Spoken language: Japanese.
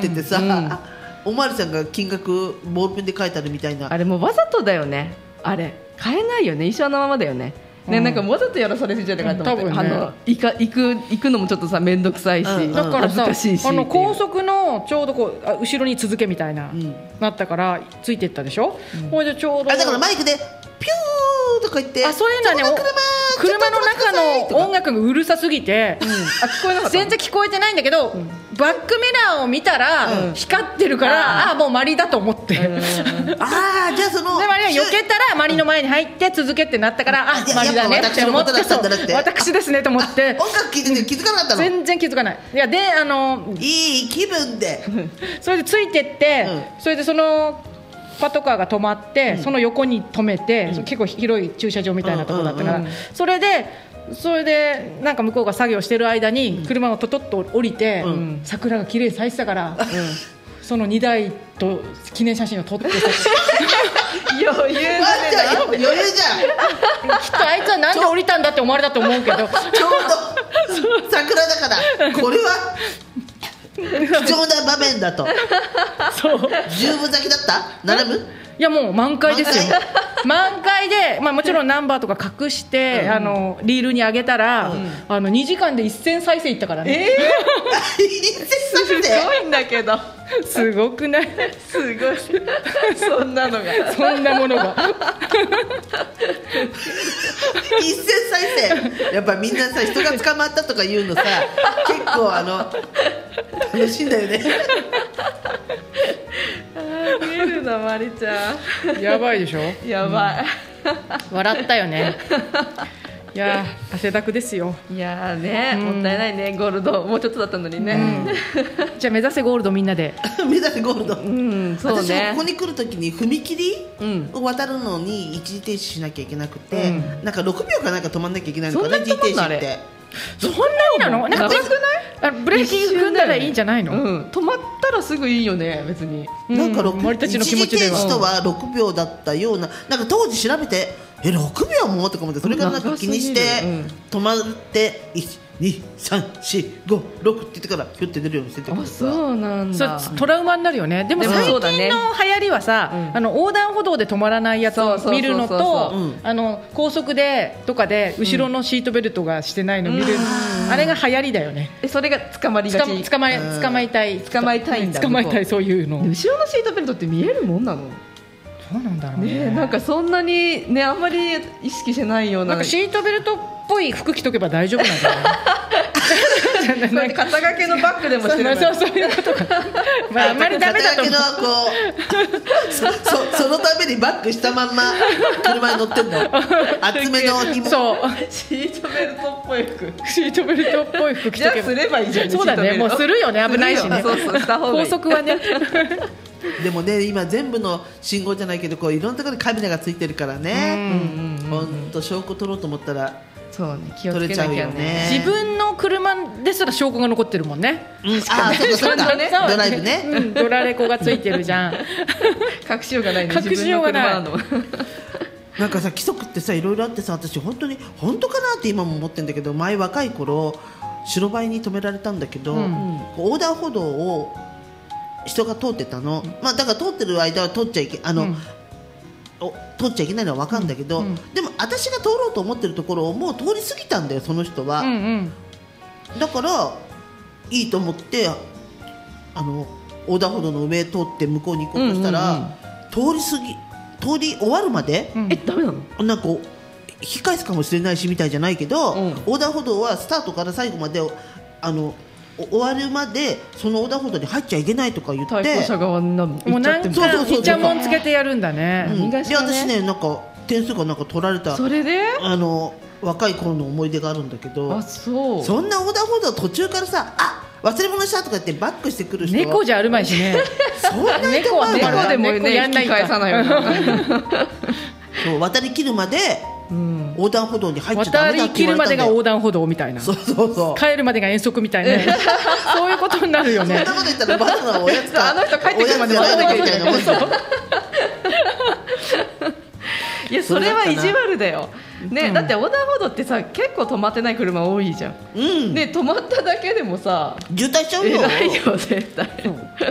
っててさ、おまわりさんが金額ボールペンで書いてあるみたいな。 あれもうわざとだよね。あれ変えないよね、一緒のままだよね。ね、なんかわざとやらされてんじゃないかと思って、行くのもちょっとさ面倒くさいし、 だからさ、 恥ずかしいし高速のちょうどこう後ろに続けみたいな、なったからついてったでしょ。これでちょうどだからマイクでピューとか言って、 そういうのはね、車の中の音楽がうるさすぎて、全然聞こえてないんだけど、バックミラーを見たら光ってるから、もうマリだと思って、 じゃあそのでマリが避けたらマリの前に入って続けってなったから、マリだねって思って、私ですねと思って、 音楽聞いてて気づかなかったの。 全然気づかない。いやでいい気分でそれでついてって、それでそのパトカーが止まって、その横に止めて、結構広い駐車場みたいなところだったから、それでなんか向こうが作業してる間に車をトトッと降りて、桜が綺麗に咲いてたから、その2台と記念写真を撮ってさ余裕じゃん。 余裕じゃん。 きっとあいつはなんで降りたんだって思われたと思うけど、ちょうど桜だからこれは貴重な場面だと。 そう十分咲きだった並ぶ。 いやもう満開ですよ。満開で、もちろんナンバーとか隠して、リールに上げたら、2時間で1000再生いったからね。 すごいんだけど。 すごくない？ すごい。そんなのが、 そんなものが。 1000再生。やっぱみんなさ、人が捕まったとか言うのさ、結構楽しいんだよね。 見るなマリちゃん。やばいでしょ。 やばい。 笑ったよね。いや汗だくですよ。 いやね、もったいないね、ゴールドもうちょっとだったのにね。 じゃあ目指せゴールドみんなで。 目指せゴールド。 そうね。 私もここに来るときに踏切を渡るのに一時停止しなきゃいけなくて、なんか6秒かなんか止まんなきゃいけないのかな、一時停止って。 そんなになの？なんかブレーキ踏んだらいいんじゃないの？ 止まったらすぐいいよね、別に。 なんか一時停止とは6秒だったような、なんか当時調べて6秒もとか思って、それからなんか気にして止まって12345 6って言ってからヒュッて出るようにしててくる。 そうなんだ。 トラウマになるよね。でも最近の流行りはさ、横断歩道で止まらないやつを見るのと、高速でとかで後ろのシートベルトがしてないの見る、あれが流行りだよね。 それが捕まりがち。 捕まえたいんだ。捕まえたい、そういうの。 後ろのシートベルトって見えるもんなの？ どうなんだろうね。 なんかそんなにね、あんまり意識してないような。 なんかシートベルトっぽい服着とけば大丈夫なんじゃない？ 肩掛けのバッグでもしてる。 そういうことか。あんまりダメだと思う。 そのためにバッグしたまんま車に乗ってんの。厚めの紐。 そう。 シートベルトっぽい服。 シートベルトっぽい服着とけば。 じゃあすればいいじゃん。 そうだね。もうするよね。危ないしね。 そうした方がいい。 高速はね。 でもね、今全部の信号じゃないけど、こういろんなところにカメラがついてるからね。本当証拠取ろうと思ったらそうね、気をつけなきゃね。 自分の車ですら証拠が残ってるもんね。 そうだね。ドライブね。 ドラレコがついてるじゃん。 隠しようがないね。 隠しようがない。 なんかさ、規則ってさいろいろあってさ、私本当かなって今も思ってるんだけど、前若い頃白バイに止められたんだけど、横断歩道を人が通ってたの。だから通ってる間は通っちゃいけ通っちゃいけないのは分かるんだけど、でも私が通ろうと思ってるところをもう通り過ぎたんだよ、その人は。だからいいと思って横断歩道の上通って向こうに行こうとしたら、通り終わるまで、 ダメなの？ なんか引き返すかもしれないしみたいじゃないけど、横断歩道はスタートから最後まで終わるまでその横断歩道に入っちゃいけないとか言って、 対向車側にもうなんかイチャモンつけてやるんだね。 で私ね、なんか点数がなんか取られた、 それで若い頃の思い出があるんだけど、 そんな横断歩道途中からさ、忘れ物したとか言ってバックしてくる人、 猫じゃあるまいしね。 そんな人は猫でもね、引き返さないよ。 そう、渡り切るまで横断歩道に入っちゃダメだって言われたんだよ。 渡り切るまでが横断歩道みたいな。 そう帰るまでが遠足みたいな。そういうことになるよね。 そんなこと言ったらバスのおやつかあの人帰ってくるまでおやつやらなきゃいけないのもんだよ。 いや、それは意地悪だよね。だって横断歩道ってさ、結構止まってない車多いじゃん。で止まっただけでもさ、 渋滞しちゃうよ。 偉いよ絶対。